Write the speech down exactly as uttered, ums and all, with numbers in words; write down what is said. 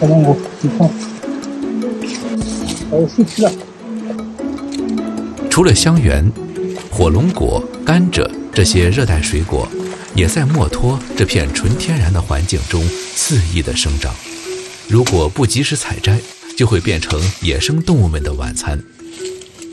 小芒果，你看，还有树皮了。 除了香橼、火龙果、甘蔗这些热带水果，也在墨脱这片纯天然的环境中肆意地生长。如果不及时采摘，就会变成野生动物们的晚餐。